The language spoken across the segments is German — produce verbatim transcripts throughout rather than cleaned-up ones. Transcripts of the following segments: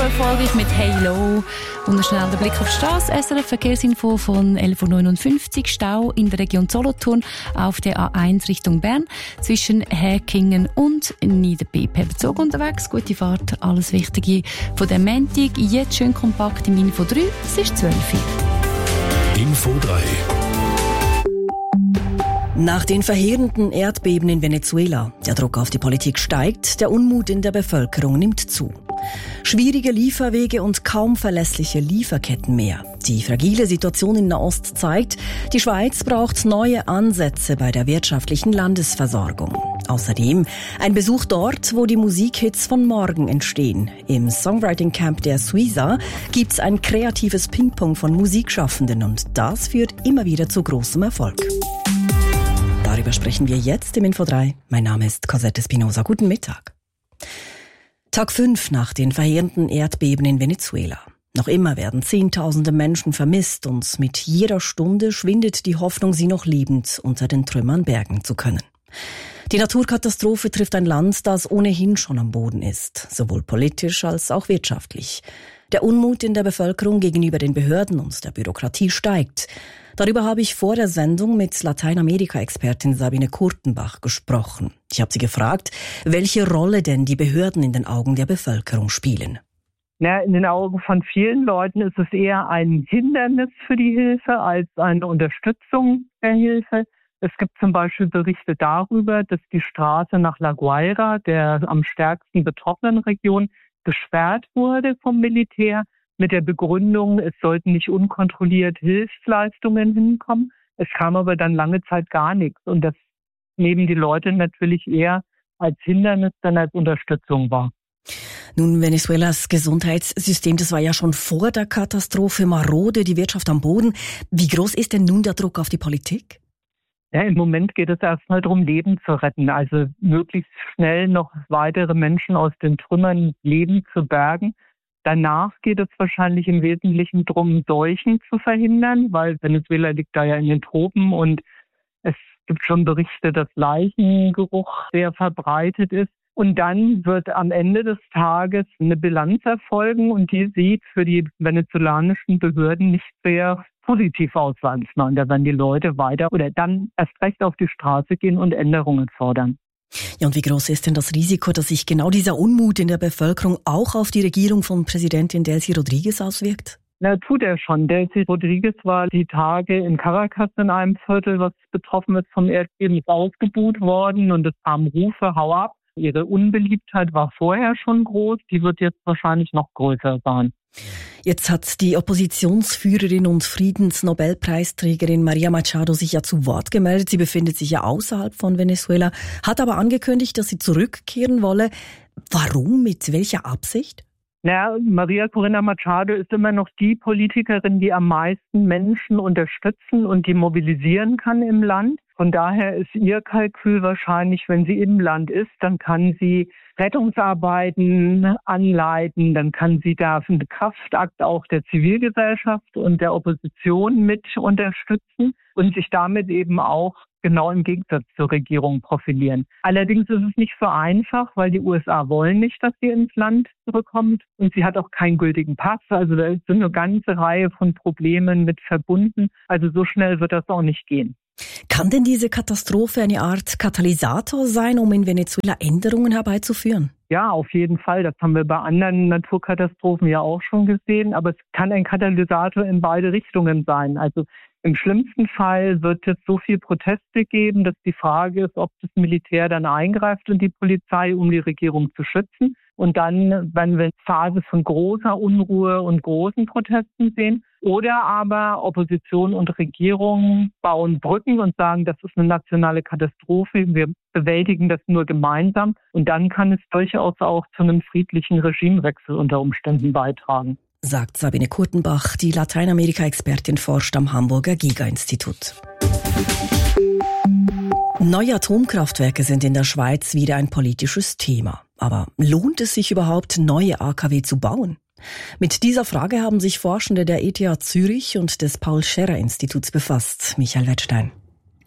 erfolgreich mit Halo. Und schnell der Blick auf die Straße. S R F Verkehrsinfo von elf Uhr neunundfünfzig. Stau in der Region Solothurn auf der A eins Richtung Bern zwischen Häkingen und Niederbipp. Per Zug unterwegs, gute Fahrt, alles Wichtige von der Montag. Jetzt schön kompakt im Info drei. Es ist zwölf Uhr. Info drei. Nach den verheerenden Erdbeben in Venezuela, der Druck auf die Politik steigt, der Unmut in der Bevölkerung nimmt zu. Schwierige Lieferwege und kaum verlässliche Lieferketten mehr. Die fragile Situation in Nahost zeigt, die Schweiz braucht neue Ansätze bei der wirtschaftlichen Landesversorgung. Außerdem ein Besuch dort, wo die Musikhits von morgen entstehen. Im Songwriting Camp der Suiza gibt's ein kreatives Ping-Pong von Musikschaffenden und das führt immer wieder zu großem Erfolg. Darüber sprechen wir jetzt im Info drei. Mein Name ist Cosette Espinosa. Guten Mittag. Tag fünf nach den verheerenden Erdbeben in Venezuela. Noch immer werden Zehntausende Menschen vermisst und mit jeder Stunde schwindet die Hoffnung, sie noch lebend unter den Trümmern bergen zu können. Die Naturkatastrophe trifft ein Land, das ohnehin schon am Boden ist, sowohl politisch als auch wirtschaftlich. Der Unmut in der Bevölkerung gegenüber den Behörden und der Bürokratie steigt. Darüber habe ich vor der Sendung mit Lateinamerika-Expertin Sabine Kurtenbach gesprochen. Ich habe sie gefragt, welche Rolle denn die Behörden in den Augen der Bevölkerung spielen. Na, in den Augen von vielen Leuten ist es eher ein Hindernis für die Hilfe als eine Unterstützung der Hilfe. Es gibt zum Beispiel Berichte darüber, dass die Straße nach La Guaira, der am stärksten betroffenen Region, gesperrt wurde vom Militär mit der Begründung, es sollten nicht unkontrolliert Hilfsleistungen hinkommen. Es kam aber dann lange Zeit gar nichts und das nehmen die Leute natürlich eher als Hindernis dann als Unterstützung wahr. Nun, Venezuelas Gesundheitssystem, das war ja schon vor der Katastrophe marode, die Wirtschaft am Boden. Wie groß ist denn nun der Druck auf die Politik? Ja, im Moment geht es erstmal darum, Leben zu retten, also möglichst schnell noch weitere Menschen aus den Trümmern Leben zu bergen. Danach geht es wahrscheinlich im Wesentlichen darum, Seuchen zu verhindern, weil Venezuela liegt da ja in den Tropen und es gibt schon Berichte, dass Leichengeruch sehr verbreitet ist. Und dann wird am Ende des Tages eine Bilanz erfolgen und die sieht für die venezolanischen Behörden nicht sehr positiv aus, sage ich mal. Und da werden die Leute weiter oder dann erst recht auf die Straße gehen und Änderungen fordern. Ja, und wie groß ist denn das Risiko, dass sich genau dieser Unmut in der Bevölkerung auch auf die Regierung von Präsidentin Delcy Rodriguez auswirkt? Na, tut er schon. Delcy Rodriguez war die Tage in Caracas in einem Viertel, was betroffen ist vom Erdbeben, ist ausgebuht worden und es kamen Rufe, hau ab. Ihre Unbeliebtheit war vorher schon groß, die wird jetzt wahrscheinlich noch größer sein. Jetzt hat die Oppositionsführerin und Friedensnobelpreisträgerin Maria Machado sich ja zu Wort gemeldet. Sie befindet sich ja außerhalb von Venezuela, hat aber angekündigt, dass sie zurückkehren wolle. Warum? Mit welcher Absicht? Na, Maria Corina Machado ist immer noch die Politikerin, die am meisten Menschen unterstützen und die mobilisieren kann im Land. Von daher ist ihr Kalkül wahrscheinlich, wenn sie im Land ist, dann kann sie Rettungsarbeiten anleiten, dann kann sie da einen Kraftakt auch der Zivilgesellschaft und der Opposition mit unterstützen und sich damit eben auch genau im Gegensatz zur Regierung profilieren. Allerdings ist es nicht so einfach, weil die U S A wollen nicht, dass sie ins Land zurückkommt und sie hat auch keinen gültigen Pass. Also da ist so eine ganze Reihe von Problemen mit verbunden. Also so schnell wird das auch nicht gehen. Kann denn diese Katastrophe eine Art Katalysator sein, um in Venezuela Änderungen herbeizuführen? Ja, auf jeden Fall. Das haben wir bei anderen Naturkatastrophen ja auch schon gesehen. Aber es kann ein Katalysator in beide Richtungen sein. Also im schlimmsten Fall wird es so viel Proteste geben, dass die Frage ist, ob das Militär dann eingreift und die Polizei, um die Regierung zu schützen. Und dann werden wir eine Phase von großer Unruhe und großen Protesten sehen. Oder aber Opposition und Regierung bauen Brücken und sagen, das ist eine nationale Katastrophe, wir bewältigen das nur gemeinsam. Und dann kann es durchaus auch zu einem friedlichen Regimewechsel unter Umständen beitragen. Sagt Sabine Kurtenbach, die Lateinamerika-Expertin, forscht am Hamburger Giga-Institut. Neue Atomkraftwerke sind in der Schweiz wieder ein politisches Thema. Aber lohnt es sich überhaupt, neue A K W zu bauen? Mit dieser Frage haben sich Forschende der E T H Zürich und des Paul-Scherrer-Instituts befasst. Michael Wettstein.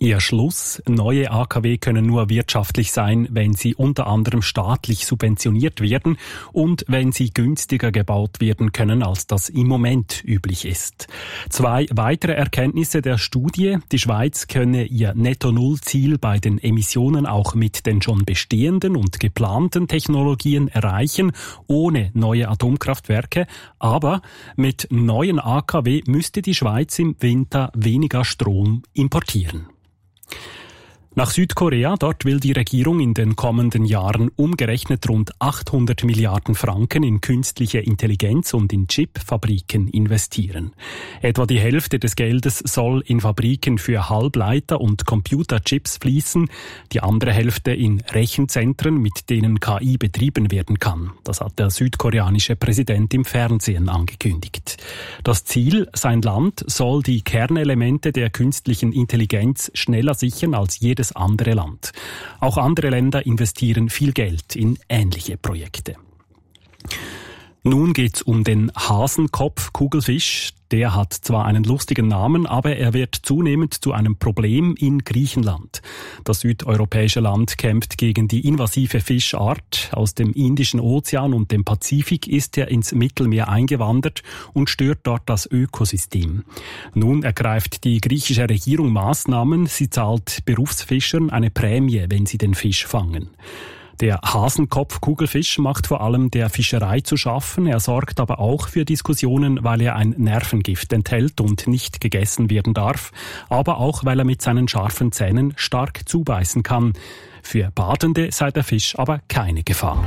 Ihr Schluss: Neue A K W können nur wirtschaftlich sein, wenn sie unter anderem staatlich subventioniert werden und wenn sie günstiger gebaut werden können, als das im Moment üblich ist. Zwei weitere Erkenntnisse der Studie: Die Schweiz könne ihr Netto-Null-Ziel bei den Emissionen auch mit den schon bestehenden und geplanten Technologien erreichen, ohne neue Atomkraftwerke. Aber mit neuen A K W müsste die Schweiz im Winter weniger Strom importieren. Nach Südkorea, dort will die Regierung in den kommenden Jahren umgerechnet rund achthundert Milliarden Franken in künstliche Intelligenz und in Chipfabriken investieren. Etwa die Hälfte des Geldes soll in Fabriken für Halbleiter und Computerchips fließen, die andere Hälfte in Rechenzentren, mit denen K I betrieben werden kann. Das hat der südkoreanische Präsident im Fernsehen angekündigt. Das Ziel: Sein Land soll die Kernelemente der künstlichen Intelligenz schneller sichern als jedes andere Land. Auch andere Länder investieren viel Geld in ähnliche Projekte. Nun geht's um den Hasenkopf-Kugelfisch. Der hat zwar einen lustigen Namen, aber er wird zunehmend zu einem Problem in Griechenland. Das südeuropäische Land kämpft gegen die invasive Fischart. Aus dem Indischen Ozean und dem Pazifik ist er ins Mittelmeer eingewandert und stört dort das Ökosystem. Nun ergreift die griechische Regierung Maßnahmen. Sie zahlt Berufsfischern eine Prämie, wenn sie den Fisch fangen. Der Hasenkopf-Kugelfisch macht vor allem der Fischerei zu schaffen. Er sorgt aber auch für Diskussionen, weil er ein Nervengift enthält und nicht gegessen werden darf, aber auch, weil er mit seinen scharfen Zähnen stark zubeißen kann. Für Badende sei der Fisch aber keine Gefahr.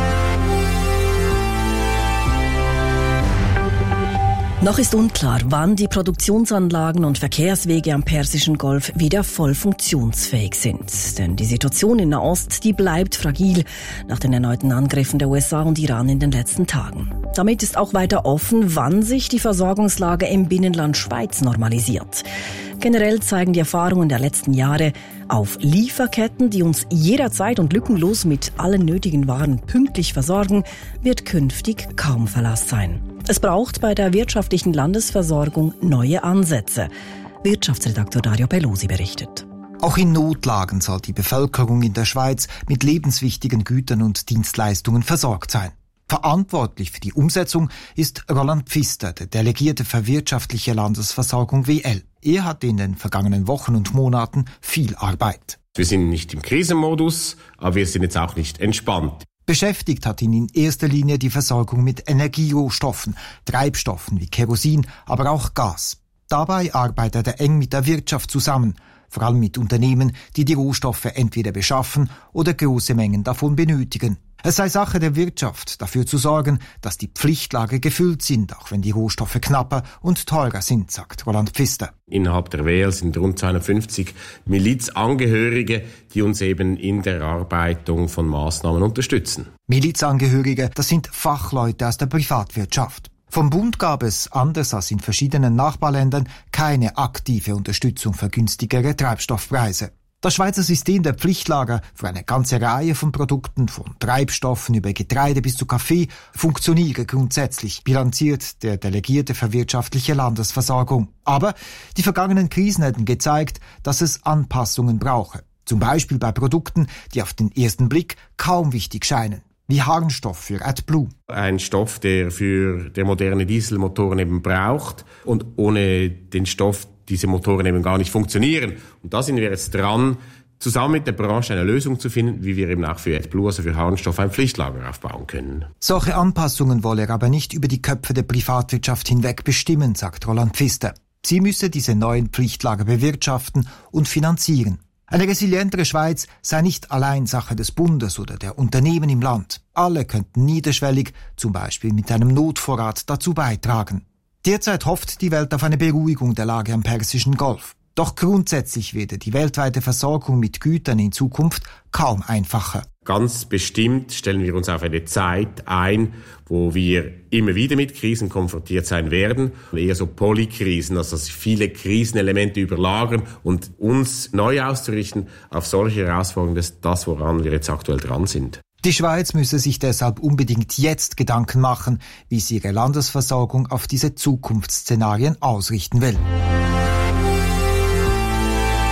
Noch ist unklar, wann die Produktionsanlagen und Verkehrswege am Persischen Golf wieder voll funktionsfähig sind. Denn die Situation in Nahost, die bleibt fragil nach den erneuten Angriffen der U S A und Iran in den letzten Tagen. Damit ist auch weiter offen, wann sich die Versorgungslage im Binnenland Schweiz normalisiert. Generell zeigen die Erfahrungen der letzten Jahre, auf Lieferketten, die uns jederzeit und lückenlos mit allen nötigen Waren pünktlich versorgen, wird künftig kaum Verlass sein. Es braucht bei der wirtschaftlichen Landesversorgung neue Ansätze. Wirtschaftsredaktor Dario Pelosi berichtet. Auch in Notlagen soll die Bevölkerung in der Schweiz mit lebenswichtigen Gütern und Dienstleistungen versorgt sein. Verantwortlich für die Umsetzung ist Roland Pfister, der Delegierte für wirtschaftliche Landesversorgung W L. Er hatte in den vergangenen Wochen und Monaten viel Arbeit. Wir sind nicht im Krisenmodus, aber wir sind jetzt auch nicht entspannt. Beschäftigt hat ihn in erster Linie die Versorgung mit Energierohstoffen, Treibstoffen wie Kerosin, aber auch Gas. Dabei arbeitet er eng mit der Wirtschaft zusammen, vor allem mit Unternehmen, die die Rohstoffe entweder beschaffen oder große Mengen davon benötigen. Es sei Sache der Wirtschaft, dafür zu sorgen, dass die Pflichtlager gefüllt sind, auch wenn die Rohstoffe knapper und teurer sind, sagt Roland Pfister. Innerhalb der W L sind rund zweihundertfünfzig Milizangehörige, die uns eben in der Erarbeitung von Maßnahmen unterstützen. Milizangehörige, das sind Fachleute aus der Privatwirtschaft. Vom Bund gab es, anders als in verschiedenen Nachbarländern, keine aktive Unterstützung für günstigere Treibstoffpreise. Das Schweizer System der Pflichtlager für eine ganze Reihe von Produkten, von Treibstoffen über Getreide bis zu Kaffee, funktioniere grundsätzlich, bilanziert der Delegierte für wirtschaftliche Landesversorgung. Aber die vergangenen Krisen hätten gezeigt, dass es Anpassungen brauche. Zum Beispiel bei Produkten, die auf den ersten Blick kaum wichtig scheinen, wie Harnstoff für AdBlue. Ein Stoff, der für der moderne Dieselmotoren eben braucht und ohne den Stoff diese Motoren eben gar nicht funktionieren. Und da sind wir jetzt dran, zusammen mit der Branche eine Lösung zu finden, wie wir eben auch für AdBlue, also für Harnstoff, ein Pflichtlager aufbauen können. Solche Anpassungen wolle er aber nicht über die Köpfe der Privatwirtschaft hinweg bestimmen, sagt Roland Pfister. Sie müsse diese neuen Pflichtlager bewirtschaften und finanzieren. Eine resilientere Schweiz sei nicht allein Sache des Bundes oder der Unternehmen im Land. Alle könnten niederschwellig, zum Beispiel mit einem Notvorrat, dazu beitragen. Derzeit hofft die Welt auf eine Beruhigung der Lage am Persischen Golf. Doch grundsätzlich werde die weltweite Versorgung mit Gütern in Zukunft kaum einfacher. Ganz bestimmt stellen wir uns auf eine Zeit ein, wo wir immer wieder mit Krisen konfrontiert sein werden. Eher so Polykrisen, also dass sich viele Krisenelemente überlagern und uns neu auszurichten auf solche Herausforderungen, das ist das, woran wir jetzt aktuell dran sind. Die Schweiz müsse sich deshalb unbedingt jetzt Gedanken machen, wie sie ihre Landesversorgung auf diese Zukunftsszenarien ausrichten will.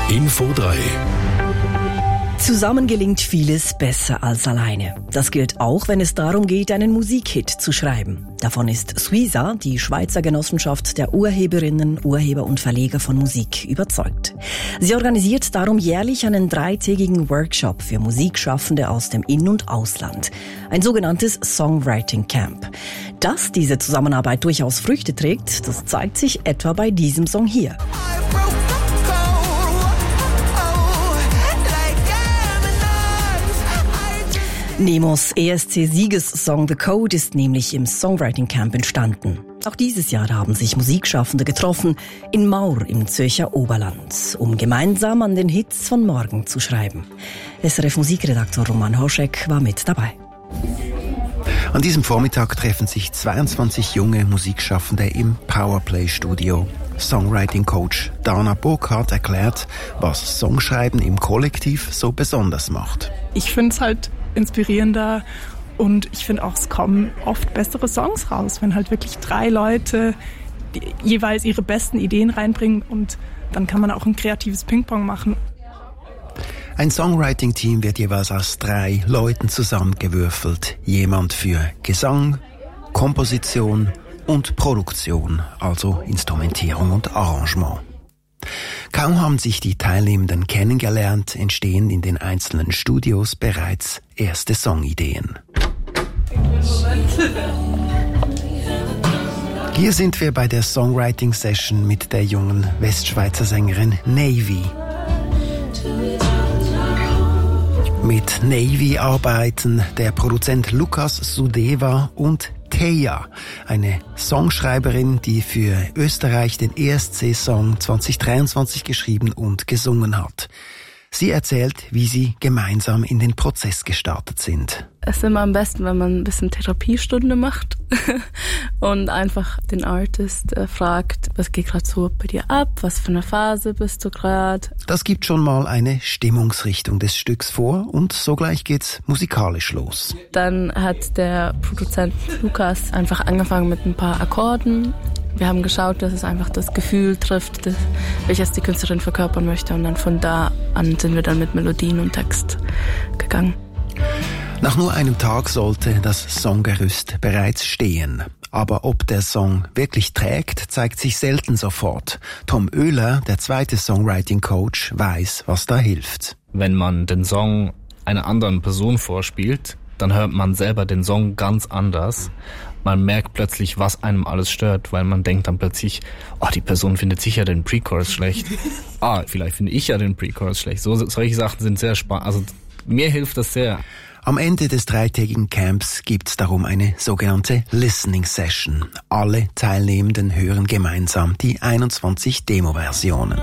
Info drei. Zusammen gelingt vieles besser als alleine. Das gilt auch, wenn es darum geht, einen Musikhit zu schreiben. Davon ist Suiza, die Schweizer Genossenschaft der Urheberinnen, Urheber und Verleger von Musik, überzeugt. Sie organisiert darum jährlich einen dreitägigen Workshop für Musikschaffende aus dem In- und Ausland. Ein sogenanntes Songwriting Camp. Dass diese Zusammenarbeit durchaus Früchte trägt, das zeigt sich etwa bei diesem Song hier. Nemos E S C-Siegessong The Code ist nämlich im Songwriting Camp entstanden. Auch dieses Jahr haben sich Musikschaffende getroffen in Maur im Zürcher Oberland, um gemeinsam an den Hits von morgen zu schreiben. S R F-Musikredaktor Roman Hoschek war mit dabei. An diesem Vormittag treffen sich zweiundzwanzig junge Musikschaffende im Powerplay-Studio. Songwriting-Coach Dana Burkhardt erklärt, was Songschreiben im Kollektiv so besonders macht. Ich finde es halt inspirierender und ich finde auch, es kommen oft bessere Songs raus, wenn halt wirklich drei Leute die jeweils ihre besten Ideen reinbringen und dann kann man auch ein kreatives Ping-Pong machen. Ein Songwriting-Team wird jeweils aus drei Leuten zusammengewürfelt. Jemand für Gesang, Komposition und Produktion, also Instrumentierung und Arrangement. Kaum haben sich die Teilnehmenden kennengelernt, entstehen in den einzelnen Studios bereits erste Songideen. Hier sind wir bei der Songwriting-Session mit der jungen Westschweizer Sängerin Navy. Mit Navy arbeiten der Produzent Lukas Sudeva und Teja, eine Songschreiberin, die für Österreich den E S C-Song zwanzig dreiundzwanzig geschrieben und gesungen hat. Sie erzählt, wie sie gemeinsam in den Prozess gestartet sind. Es ist immer am besten, wenn man ein bisschen Therapiestunde macht und einfach den Artist äh, fragt, was geht gerade so bei dir ab, was für eine Phase bist du gerade. Das gibt schon mal eine Stimmungsrichtung des Stücks vor und sogleich geht's musikalisch los. Dann hat der Produzent Lukas einfach angefangen mit ein paar Akkorden. Wir haben geschaut, dass es einfach das Gefühl trifft, das, welches die Künstlerin verkörpern möchte. Und dann von da an sind wir dann mit Melodien und Text gegangen. Nach nur einem Tag sollte das Songgerüst bereits stehen. Aber ob der Song wirklich trägt, zeigt sich selten sofort. Tom Oehler, der zweite Songwriting-Coach, weiß, was da hilft. Wenn man den Song einer anderen Person vorspielt, dann hört man selber den Song ganz anders. Man merkt plötzlich, was einem alles stört, weil man denkt dann plötzlich, oh, die Person findet sicher den Pre-Chorus schlecht. Ah, vielleicht finde ich ja den Pre-Chorus schlecht. So, solche Sachen sind sehr spannend. Also mir hilft das sehr. Am Ende des dreitägigen Camps gibt's darum eine sogenannte Listening Session. Alle Teilnehmenden hören gemeinsam die einundzwanzig Demo-Versionen.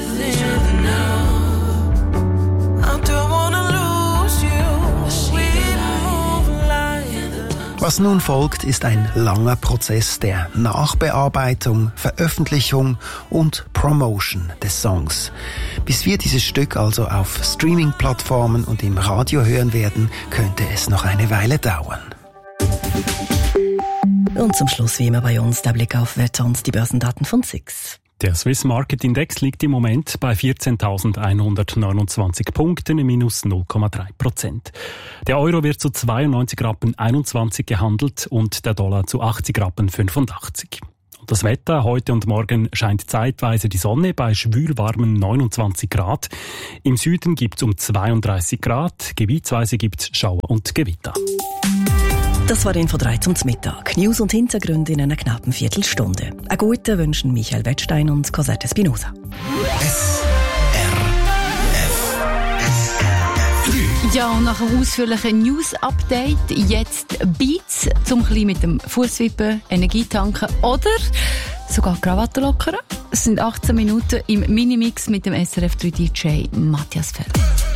Was nun folgt, ist ein langer Prozess der Nachbearbeitung, Veröffentlichung und Promotion des Songs. Bis wir dieses Stück also auf Streaming-Plattformen und im Radio hören werden, könnte es noch eine Weile dauern. Und zum Schluss wie immer bei uns der Blick auf Wetter und die Börsendaten von S I X. Der Swiss Market Index liegt im Moment bei vierzehntausendeinhundertneunundzwanzig Punkten, minus null Komma drei Prozent. Der Euro wird zu zweiundneunzig Rappen einundzwanzig gehandelt und der Dollar zu achtzig Rappen fünfundachtzig. Und das Wetter, heute und morgen scheint zeitweise die Sonne bei schwülwarmen neunundzwanzig Grad. Im Süden gibt's um zweiunddreißig Grad, gebietsweise gibt's Schauer und Gewitter. Das war Info drei zum Mittag. News und Hintergründe in einer knappen Viertelstunde. Einen guten wünschen Michael Wettstein und Cosette Espinosa. S R F. Ja, und nach einem ausführlichen News-Update jetzt Beats, zum ein bisschen mit dem Fußwippen, Energie tanken oder sogar Krawatte lockern. Es sind achtzehn Minuten im Minimix mit dem S R F drei D J Matthias Feld.